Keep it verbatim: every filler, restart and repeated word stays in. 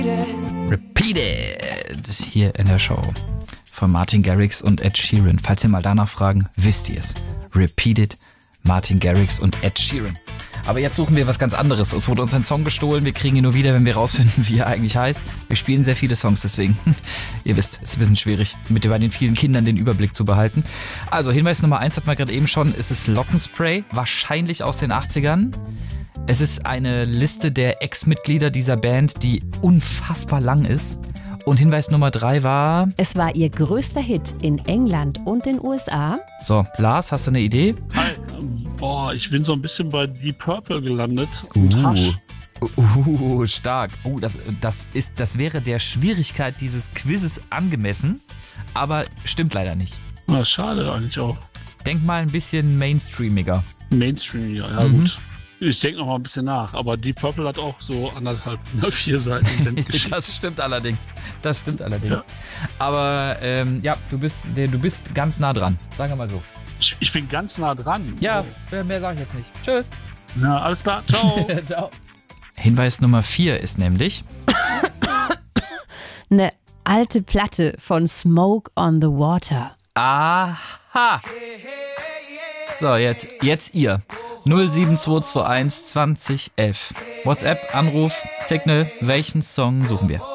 Repeat It hier in der Show von Martin Garrix und Ed Sheeran. Falls ihr mal danach fragen, wisst ihr es. Repeat It, Martin Garrix und Ed Sheeran. Aber jetzt suchen wir was ganz anderes. Uns wurde uns ein Song gestohlen. Wir kriegen ihn nur wieder, wenn wir rausfinden, wie er eigentlich heißt. Wir spielen sehr viele Songs, deswegen, ihr wisst, es ist ein bisschen schwierig, mit bei den vielen Kindern den Überblick zu behalten. Also Hinweis Nummer eins hat man gerade eben schon, es ist Lockenspray, wahrscheinlich aus den achtzigern. Es ist eine Liste der Ex-Mitglieder dieser Band, die unfassbar lang ist. Und Hinweis Nummer drei war... Es war ihr größter Hit in England und den U S A. So, Lars, hast du eine Idee? Hi. Boah, ich bin so ein bisschen bei Deep Purple gelandet. Uh. Und Hush. Uh, stark. Uh, das, das, ist, das wäre der Schwierigkeit dieses Quizzes angemessen, aber stimmt leider nicht. Na, schade eigentlich auch. Denk mal ein bisschen mainstreamiger. Mainstream, ja, ja Mhm. gut. Ich denke noch mal ein bisschen nach, aber Deep Purple hat auch so anderthalb, vier Seiten. Das stimmt allerdings. Das stimmt allerdings. Ja. Aber ähm, ja, du bist, du bist ganz nah dran. Sagen wir mal so. Ich, ich bin ganz nah dran. Ja, mehr sage ich jetzt nicht. Tschüss. Na, alles klar. Ciao. Ciao. Hinweis Nummer vier ist nämlich... Eine alte Platte von Smoke on the Water. Aha. So, jetzt, jetzt ihr. null sieben zwei zwei eins zwanzig elf. WhatsApp, Anruf, Signal. Welchen Song suchen wir?